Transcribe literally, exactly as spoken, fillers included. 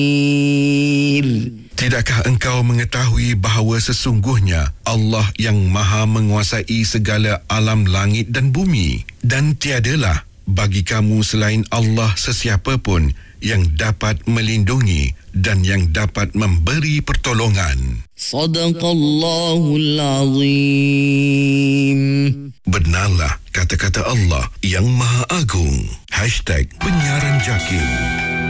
Tidakkah engkau mengetahui bahawa sesungguhnya Allah yang maha menguasai segala alam langit dan bumi, dan tiadalah bagi kamu selain Allah sesiapa pun yang dapat melindungi dan yang dapat memberi pertolongan. Sadaqallahul Azim. Benarlah kata-kata Allah yang Maha Agung. Hashtag Penyiaran Jakim.